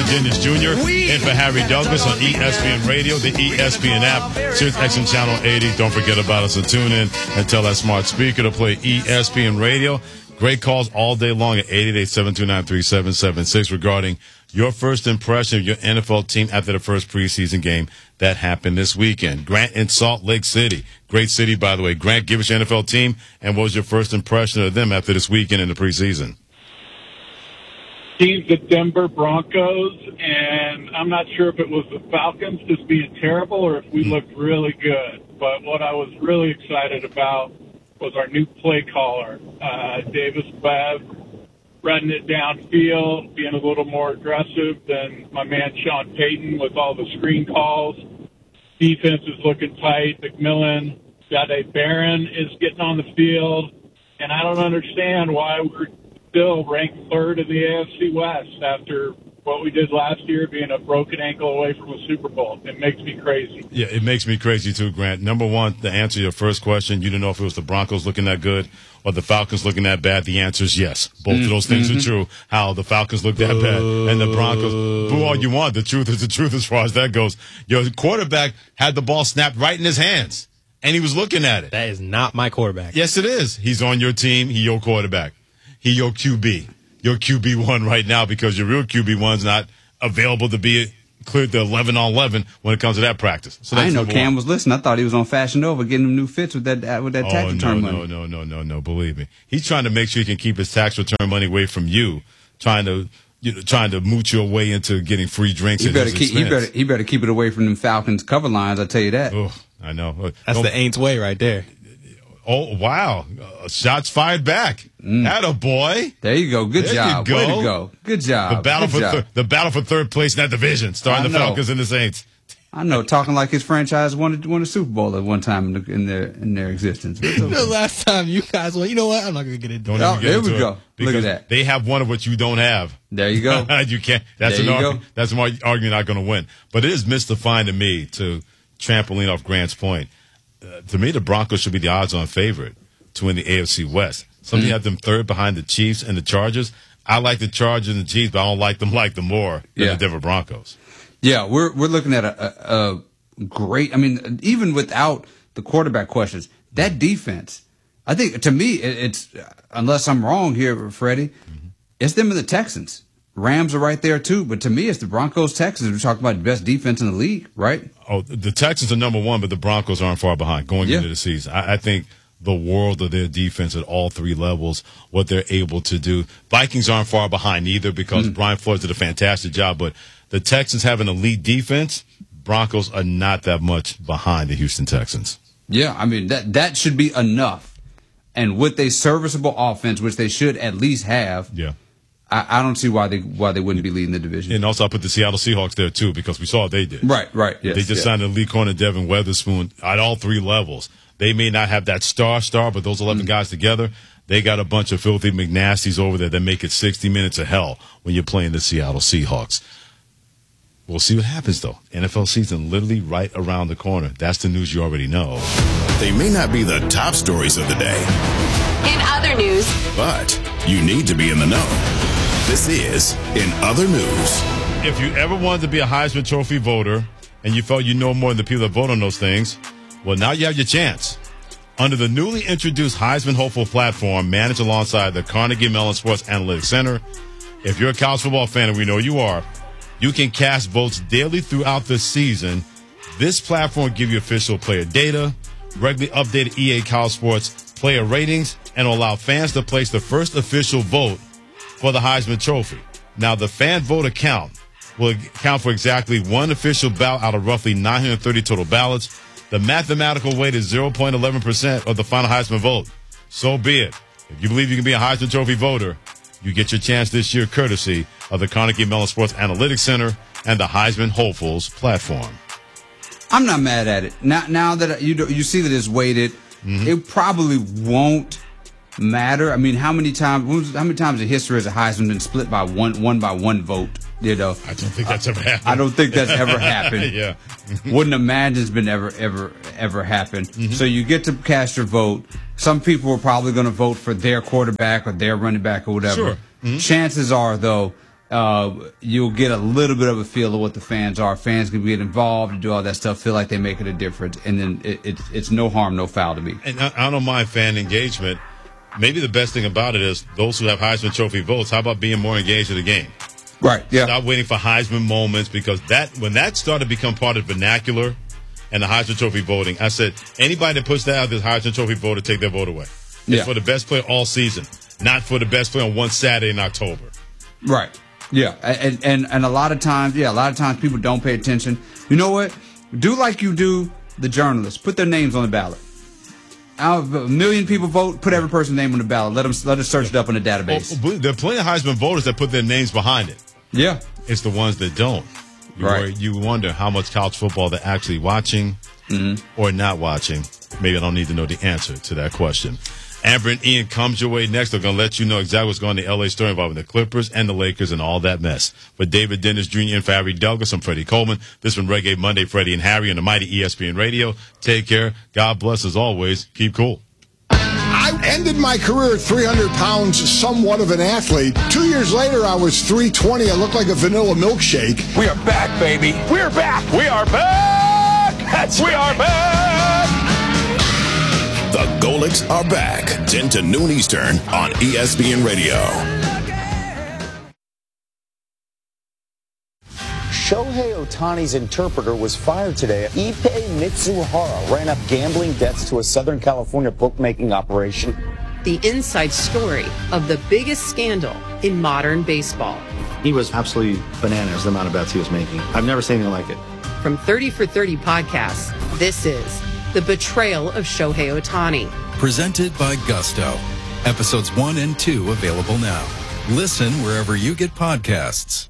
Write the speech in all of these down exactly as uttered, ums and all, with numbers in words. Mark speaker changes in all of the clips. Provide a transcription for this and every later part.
Speaker 1: Virginia's Junior In for Harry Douglas on E S P N Radio, the E S P N app, Sirius X M Channel eighty. Don't forget about us, so tune in and tell that smart speaker to play E S P N Radio. Great calls all day long at eight eight eight, seven two nine, three seven seven six regarding your first impression of your N F L team after the first preseason game that happened this weekend. Grant in Salt Lake City. Great city, by the way. Grant, give us your N F L team, and what was your first impression of them after this weekend in the preseason?
Speaker 2: He's the Denver Broncos, and I'm not sure if it was the Falcons just being terrible or if we looked really good. But what I was really excited about was our new play caller, uh, Davis Webb, running it downfield, being a little more aggressive than my man Sean Payton with all the screen calls. Defense is looking tight. McMillan, Jahdae Barron is getting on the field, and I don't understand why we're still ranked third in the A F C West after what we did last year, being a broken ankle away from a Super Bowl. It makes me crazy.
Speaker 1: Yeah, it makes me crazy too, Grant. Number one, to answer your first question, you didn't know if it was the Broncos looking that good or the Falcons looking that bad. The answer is yes. Both mm-hmm. of those things mm-hmm. are true. How the Falcons look that uh, bad and the Broncos, boo all you want. The truth is the truth as far as that goes. Your quarterback had the ball snapped right in his hands, and he was looking at it.
Speaker 3: That is not my quarterback.
Speaker 1: Yes, it is. He's on your team. He your quarterback. He your Q B. Your Q B one right now because your real Q B one's not available to be cleared to eleven on eleven when it comes to that practice. So
Speaker 4: I didn't know Cam one. was listening. I thought he was on Fashion Nova getting him new fits with that with that
Speaker 1: oh,
Speaker 4: tax
Speaker 1: no,
Speaker 4: return
Speaker 1: no,
Speaker 4: money.
Speaker 1: No, no, no, no, no. Believe me, he's trying to make sure he can keep his tax return money away from you, trying to you know, trying to mooch your way into getting free drinks.
Speaker 4: He better keep. He better. He better keep it away from them Falcons cover lines. I tell you that.
Speaker 1: Oh, I know.
Speaker 3: That's Don't, the Aints way right there.
Speaker 1: Oh, wow. Uh, shots fired back. Mm. Atta boy.
Speaker 4: There you go. Good there job.
Speaker 1: You go.
Speaker 4: Way to go. Good job.
Speaker 1: The battle,
Speaker 4: Good
Speaker 1: for
Speaker 4: job.
Speaker 1: Th- the battle for third place in that division, starting the Falcons and the Saints.
Speaker 4: I know, talking like his franchise won, won a Super Bowl at one time in, the, in their in their existence. Okay.
Speaker 3: The last time you guys won, you know what? I'm not going to get into it.
Speaker 4: Oh, there we go. Look at that.
Speaker 1: They have one of what you don't have.
Speaker 4: There you go.
Speaker 1: you can't. That's
Speaker 4: there
Speaker 1: an
Speaker 4: you
Speaker 1: argu-
Speaker 4: go.
Speaker 1: That's an argument you're not going to win. But it is mystifying to me, to trampoline off Grant's point. Uh, to me, the Broncos should be the odds-on favorite to win the A F C West. Something mm-hmm. have them third behind the Chiefs and the Chargers. I like the Chargers and the Chiefs, but I don't like them like them more than
Speaker 4: yeah.
Speaker 1: the Denver Broncos.
Speaker 4: Yeah, we're we're looking at a, a, a great. I mean, even without the quarterback questions, that defense. I think to me, it, it's unless I'm wrong here, Freddie, mm-hmm. it's them and the Texans. Rams are right there too, but to me, it's the Broncos, Texans. We're talking about the best defense in the league, right?
Speaker 1: Oh, the Texans are number one, but the Broncos aren't far behind going yeah. into the season. I, I think. The world of their defense at all three levels, what they're able to do. Vikings aren't far behind either because mm. Brian Flores did a fantastic job, but the Texans have an elite defense. Broncos are not that much behind the Houston Texans.
Speaker 4: Yeah, I mean, that that should be enough. And with a serviceable offense, which they should at least have,
Speaker 1: yeah,
Speaker 4: I, I don't see why they why they wouldn't be leading the division.
Speaker 1: And also I put the Seattle Seahawks there too because we saw what they did.
Speaker 4: Right, right. Yes,
Speaker 1: they just
Speaker 4: yes.
Speaker 1: signed a lead corner, Devin Weatherspoon, at all three levels. They may not have that star star, but those eleven mm. guys together, they got a bunch of filthy McNasties over there that make it sixty minutes of hell when you're playing the Seattle Seahawks. We'll see what happens, though. N F L season literally right around the corner. That's the news you already know.
Speaker 5: They may not be the top stories of the day.
Speaker 6: In other news.
Speaker 5: But you need to be in the know. This is In Other News.
Speaker 1: If you ever wanted to be a Heisman Trophy voter and you felt you know more than the people that vote on those things, well, now you have your chance. Under the newly introduced Heisman Hopeful platform, managed alongside the Carnegie Mellon Sports Analytics Center, if you're a college football fan, and we know you are, you can cast votes daily throughout the season. This platform will give you official player data, regularly updated E A College Sports player ratings, and will allow fans to place the first official vote for the Heisman Trophy. Now, the fan vote account will account for exactly one official ballot out of roughly nine hundred thirty total ballots. The mathematical weight is zero point one one percent of the final Heisman vote. So be it. If you believe you can be a Heisman Trophy voter, you get your chance this year courtesy of the Carnegie Mellon Sports Analytics Center and the Heisman Hopefuls platform.
Speaker 4: I'm not mad at it. Now, now that you do, you see that it's weighted, mm-hmm. it probably won't matter. I mean, how many times? How many times in history has a Heisman been split by one, one by one vote? You know,
Speaker 1: I don't think that's ever happened.
Speaker 4: I don't think that's ever happened.
Speaker 1: yeah,
Speaker 4: wouldn't imagine it's been ever, ever, ever happened. Mm-hmm. So you get to cast your vote. Some people are probably going to vote for their quarterback or their running back or whatever.
Speaker 1: Sure. Mm-hmm.
Speaker 4: Chances are, though, uh, you'll get a little bit of a feel of what the fans are. Fans can get involved and do all that stuff, feel like they're making a difference, and then it, it, it's no harm, no foul to me.
Speaker 1: And I, I don't mind fan engagement. Maybe the best thing about it is those who have Heisman Trophy votes, how about being more engaged in the game?
Speaker 4: Right, yeah.
Speaker 1: Stop waiting for Heisman moments, because that when that started to become part of vernacular and the Heisman Trophy voting, I said, anybody that puts that out, this Heisman Trophy voter, take their vote away. It's
Speaker 4: yeah.
Speaker 1: for the best player all season, not for the best player on one Saturday in October.
Speaker 4: Right. Yeah. And, and, and a lot of times, yeah, a lot of times people don't pay attention. You know what? Do like you do the journalists. Put their names on the ballot. Out of a million people vote, put every person's name on the ballot. Let them let us search it up in the database.
Speaker 1: Well, there are plenty of Heisman voters that put their names behind it.
Speaker 4: Yeah.
Speaker 1: It's the ones that don't. You,
Speaker 4: right.
Speaker 1: worry, you wonder how much college football they're actually watching
Speaker 4: mm-hmm.
Speaker 1: or not watching. Maybe I don't need to know the answer to that question. Amber and Ian comes your way next. They're going to let you know exactly what's going on in the L A story involving the Clippers and the Lakers and all that mess. For David Dennis Junior and for Harry Douglas, I'm Freddie Coleman. This has been Reggae Monday, Freddie and Harry on the mighty E S P N Radio. Take care. God bless as always. Keep cool.
Speaker 7: I ended my career at three hundred pounds, somewhat of an athlete. Two years later, I was three twenty. I looked like a vanilla milkshake.
Speaker 8: We are back, baby. We are back. We are back. That's we are back.
Speaker 5: The Golics are back. ten to noon Eastern on E S P N Radio.
Speaker 9: Shohei Ohtani's interpreter was fired today. Ippei Mitsuhara ran up gambling debts to a Southern California bookmaking operation.
Speaker 10: The inside story of the biggest scandal in modern baseball.
Speaker 11: He was absolutely bananas, the amount of bets he was making. I've never seen anything like it.
Speaker 10: From thirty for thirty podcasts, this is The Betrayal of Shohei Ohtani.
Speaker 12: Presented by Gusto. Episodes one and two available now. Listen wherever you get podcasts.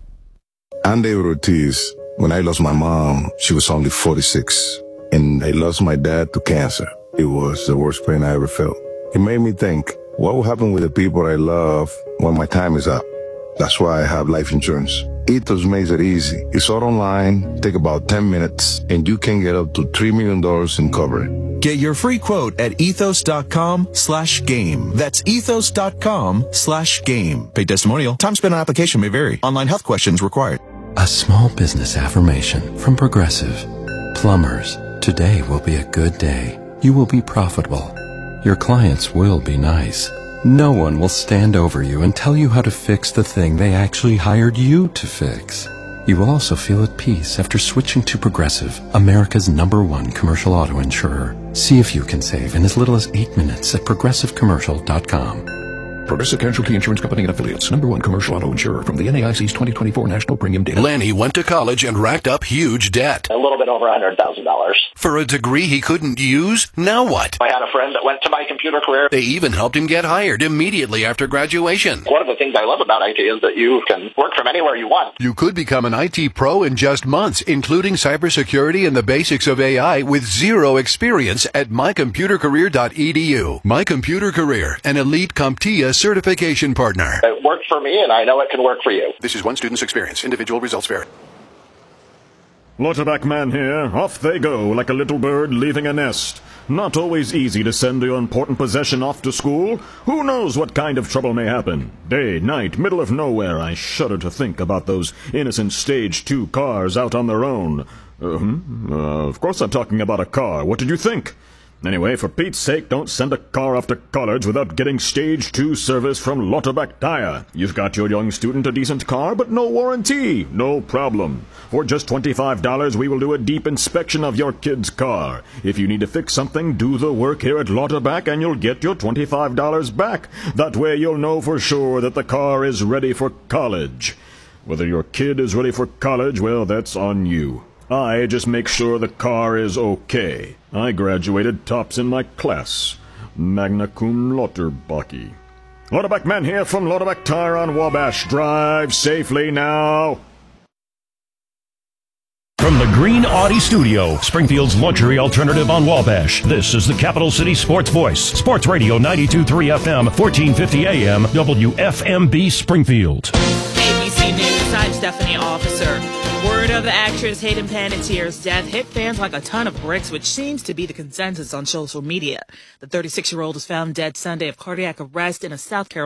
Speaker 13: I'm David Ortiz. When I lost my mom, she was only forty-six. And I lost my dad to cancer. It was the worst pain I ever felt. It made me think, what will happen with the people I love when my time is up? That's why I have life insurance. Ethos makes it easy. It's all online, take about ten minutes, and you can get up to three million dollars in coverage.
Speaker 14: Get your free quote at ethos.com slash game. That's ethos.com slash game. Paid testimonial. Time spent on application may vary. Online health questions required.
Speaker 15: A small business affirmation from Progressive. Plumbers, today will be a good day. You will be profitable. Your clients will be nice. No one will stand over you and tell you how to fix the thing they actually hired you to fix. You will also feel at peace after switching to Progressive, America's number one commercial auto insurer. See if you can save in as little as eight minutes at progressive commercial dot com.
Speaker 16: Progressive Casualty Insurance Company and Affiliates. Number one commercial auto insurer from the N A I C's twenty twenty-four National Premium Data.
Speaker 5: Lanny went to college and racked up huge debt.
Speaker 17: A little bit over one hundred thousand dollars.
Speaker 5: For a degree he couldn't use? Now what?
Speaker 17: I had a friend that went to my computer career.
Speaker 5: They even helped him get hired immediately after graduation.
Speaker 17: One of the things I love about I T is that you can work from anywhere you want.
Speaker 5: You could become an I T pro in just months, including cybersecurity and the basics of A I with zero experience at my computer career dot e d u. My Computer Career, an elite CompTIA certification partner.
Speaker 17: It worked for me, and I know it can work for you.
Speaker 5: This is one student's experience. Individual results vary.
Speaker 18: Lauterbach man here. Off they go like a little bird leaving a nest. Not always easy to send your important possession off to school. Who knows what kind of trouble may happen? Day, night, middle of nowhere. I shudder to think about those innocent stage two cars out on their own. Uh, hmm? uh, of course I'm talking about a car. What did you think? Anyway, for Pete's sake, don't send a car off to college without getting stage two service from Lauterbach Tire. You've got your young student a decent car, but no warranty. No problem. For just twenty-five dollars, we will do a deep inspection of your kid's car. If you need to fix something, do the work here at Lauterbach and you'll get your twenty-five dollars back. That way you'll know for sure that the car is ready for college. Whether your kid is ready for college, well, that's on you. I just make sure the car is okay. I graduated tops in my class. Magna cum Lauterbach. Lauterbach man here from Lauterbach Tire on Wabash. Drive safely now.
Speaker 19: From the Green Audi Studio, Springfield's luxury alternative on Wabash, this is the Capital City Sports Voice. Sports Radio ninety-two point three F M, fourteen fifty A M, W F M B Springfield.
Speaker 20: A B C News, I'm Stephanie Officer. Word of the actress Hayden Panettiere's death hit fans like a ton of bricks, which seems to be the consensus on social media. The thirty-six-year-old was found dead Sunday of cardiac arrest in a South Carolina